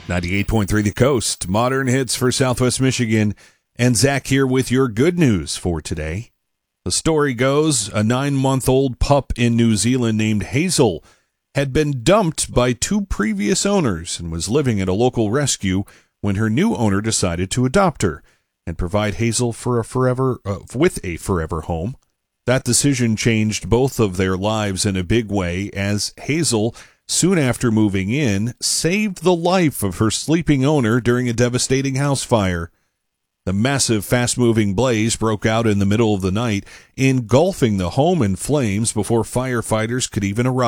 98.3 The Coast, modern hits for Southwest Michigan, and Zach here with your good news for today. The story goes, a 9-month-old pup in New Zealand named Hazel had been dumped by 2 previous owners and was living at a local rescue when her new owner decided to adopt her and provide Hazel for with a forever home. That decision changed both of their lives in a big way, as Hazel, soon after moving in, saved the life of her sleeping owner during a devastating house fire. The massive, fast-moving blaze broke out in the middle of the night, engulfing the home in flames before firefighters could even arrive.